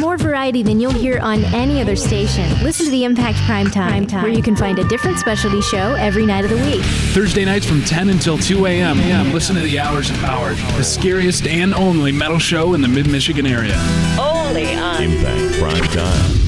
more variety than you'll hear on any other station. Listen to the Impact Primetime, where you can find a different specialty show every night of the week. Thursday nights from 10 until 2 a.m. Listen to the Hours of Power, the scariest and only metal show in the Mid-Michigan area. Only on Impact Primetime.